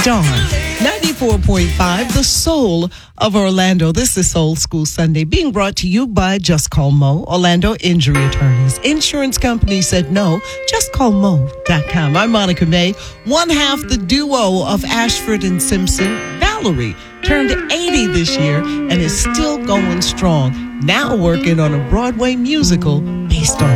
Dawn, 94.5, the soul of Orlando. This is Soul School Sunday, being brought to you by Just Call Mo, Orlando Injury Attorneys. Insurance company said no, just call Mo.com. I'm Monica May, one half the duo of Ashford and Simpson. Valerie turned 80 this year and is still going strong, now working on a Broadway musical based on